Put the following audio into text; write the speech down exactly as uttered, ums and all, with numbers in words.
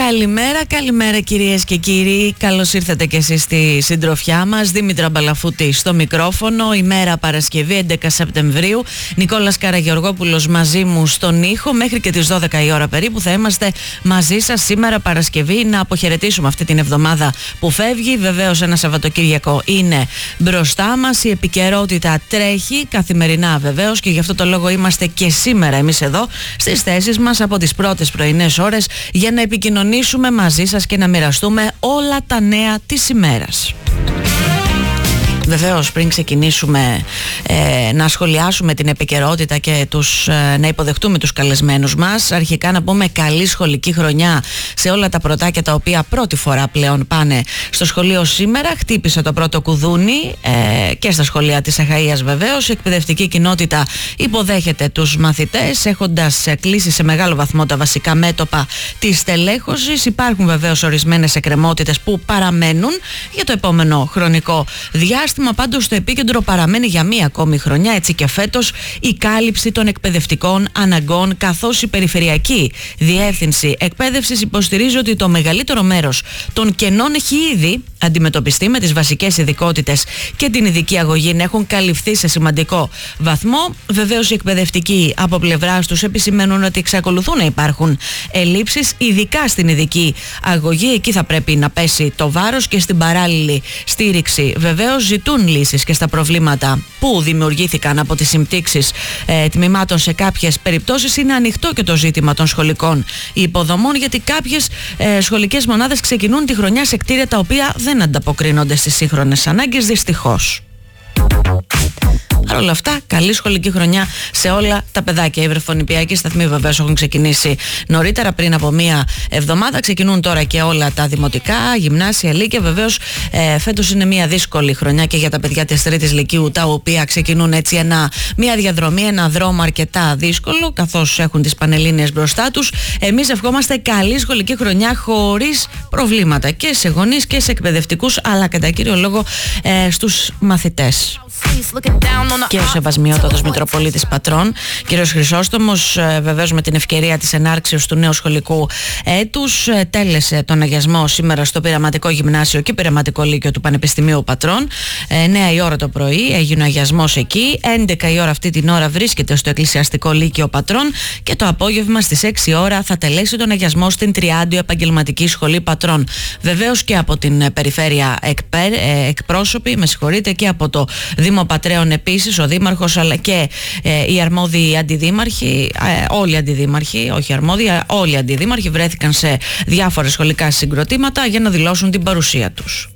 Καλημέρα, καλημέρα κυρίες και κύριοι. Καλώς ήρθατε και εσείς στη συντροφιά μας. Δήμητρα Μπαλαφούτη στο μικρόφωνο. Ημέρα Παρασκευή έντεκα Σεπτεμβρίου. Νικόλας Καραγεωργόπουλος μαζί μου στον ήχο. Μέχρι και τις δώδεκα η ώρα περίπου θα είμαστε μαζί σας σήμερα Παρασκευή. Να αποχαιρετήσουμε αυτή την εβδομάδα που φεύγει. Βεβαίως ένα Σαββατοκύριακο είναι μπροστά μας. Η επικαιρότητα τρέχει καθημερινά βεβαίως και γι' αυτό το λόγο είμαστε και σήμερα εμείς εδώ στις θέσεις μας από τις πρώτες πρωινές ώρες για να επικοινωνήσουμε μαζί σας και να μοιραστούμε όλα τα νέα της ημέρας. Βεβαίως, πριν ξεκινήσουμε ε, να σχολιάσουμε την επικαιρότητα και τους, ε, να υποδεχτούμε τους καλεσμένους μας, αρχικά να πούμε καλή σχολική χρονιά σε όλα τα πρωτάκια τα οποία πρώτη φορά πλέον πάνε στο σχολείο σήμερα. Χτύπησε το πρώτο κουδούνι ε, και στα σχολεία της Αχαΐας βεβαίως. Η εκπαιδευτική κοινότητα υποδέχεται τους μαθητές έχοντας κλείσει σε μεγάλο βαθμό τα βασικά μέτωπα της τελέχωσης. Υπάρχουν βεβαίως ορισμένες εκκρεμότητες που παραμένουν για το επόμενο χρονικό διάστημα. Πάντως στο επίκεντρο παραμένει για μία ακόμη χρονιά, έτσι και φέτος, η κάλυψη των εκπαιδευτικών αναγκών, καθώς η Περιφερειακή Διεύθυνση Εκπαίδευσης υποστηρίζει ότι το μεγαλύτερο μέρος των κενών έχει ήδη αντιμετωπιστεί, με τις βασικές ειδικότητες και την ειδική αγωγή να έχουν καλυφθεί σε σημαντικό βαθμό. Βεβαίως οι εκπαιδευτικοί από πλευράς τους επισημαίνουν ότι εξακολουθούν να υπάρχουν ελλείψεις, ειδικά στην ειδική αγωγή. Εκεί θα πρέπει να πέσει το βάρος και στην παράλληλη στήριξη. Βεβαίως ζητούν λύσεις και στα προβλήματα που δημιουργήθηκαν από τις συμπτύξεις ε, τμήματων. Σε κάποιες περιπτώσεις είναι ανοιχτό και το ζήτημα των σχολικών υποδομών, γιατί κάποιες ε, σχολικές μονάδες ξεκινούν τη χρονιά σε κτίρια τα οποία δεν ανταποκρίνονται στις σύγχρονες ανάγκες, δυστυχώς. Παρ' όλα αυτά, καλή σχολική χρονιά σε όλα τα παιδάκια. Οι βρεφονιπιακοί σταθμοί βεβαίως έχουν ξεκινήσει νωρίτερα, πριν από μία εβδομάδα. Ξεκινούν τώρα και όλα τα δημοτικά, γυμνάσια, λύκεια. Βεβαίως, ε, φέτος είναι μία δύσκολη χρονιά και για τα παιδιά της τρίτης λυκείου, τα οποία ξεκινούν έτσι ένα, μία διαδρομή, ένα δρόμο αρκετά δύσκολο, καθώς έχουν τις Πανελλήνιες μπροστά τους. Εμείς ευχόμαστε καλή σχολική χρονιά χωρίς προβλήματα και σε γονείς και σε εκπαιδευτικούς, αλλά κατά κύριο λόγο ε, στους μαθητές. Και ο Σεβασμιότατος Μητροπολίτης Πατρών, κύριος Χρυσόστομος, βεβαίως με την ευκαιρία της ενάρξεως του νέου σχολικού έτους, τέλεσε τον αγιασμό σήμερα στο Πειραματικό Γυμνάσιο και Πειραματικό Λύκειο του Πανεπιστημίου Πατρών. εννιά η ώρα το πρωί έγινε ο αγιασμός εκεί, έντεκα η ώρα αυτή την ώρα βρίσκεται στο Εκκλησιαστικό Λύκειο Πατρών και το απόγευμα στις έξι η ώρα θα τελέσει τον αγιασμό στην Τριάντιο Επαγγελματική Σχολή Πατρών. Βεβαίως και από την περιφέρεια εκπέ, ε, εκπρόσωποι, με συγχωρείτε, και από το Δήμο Πατρέων επίσης, ο Δήμαρχος αλλά και ε, οι αρμόδιοι αντιδήμαρχοι, ε, όλοι οι αντιδήμαρχοι, όχι αρμόδιοι, όλοι οι αντιδήμαρχοι βρέθηκαν σε διάφορα σχολικά συγκροτήματα για να δηλώσουν την παρουσία τους.